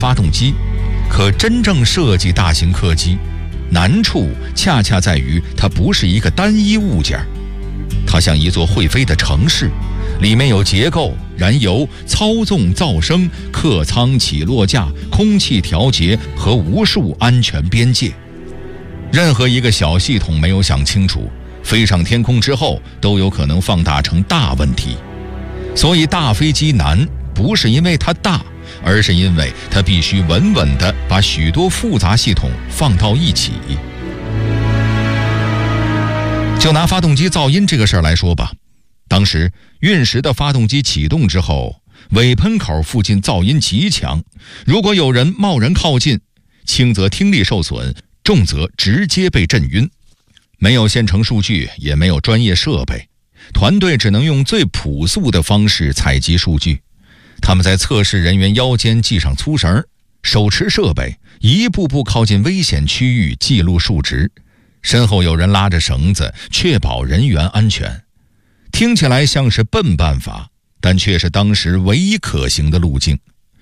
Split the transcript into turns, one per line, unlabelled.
发动机，可真正设计大型客机，难处恰恰在于它不是一个单一物件，它像一座会飞的城市，里面有结构、燃油、操纵、噪声、客舱起落架、空气调节和无数安全边界。任何一个小系统没有想清楚，飞上天空之后都有可能放大成大问题。所以大飞机难，不是因为它大，而是因为它必须稳稳地把许多复杂系统放到一起。就拿发动机噪音这个事儿来说吧，当时运10的发动机启动之后，尾喷口附近噪音极强，如果有人贸然靠近，轻则听力受损，重则直接被震晕。没有现成数据，也没有专业设备，团队只能用最朴素的方式采集数据。他们在测试人员腰间系上粗绳，手持设备，一步步靠近危险区域，记录数值。身后有人拉着绳子，确保人员安全。听起来像是笨办法，但却是当时唯一可行的路径。